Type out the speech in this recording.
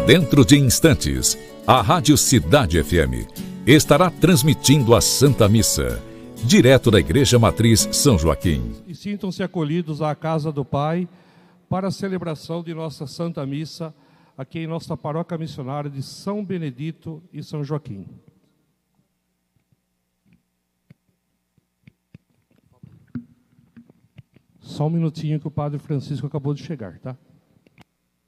Dentro de instantes, a Rádio Cidade FM estará transmitindo a Santa Missa, direto da Igreja Matriz São Joaquim. E sintam-se acolhidos à casa do Pai para a celebração de nossa Santa Missa aqui em nossa paróquia missionária de São Benedito e São Joaquim. Só um minutinho que o Padre Francisco acabou de chegar, tá?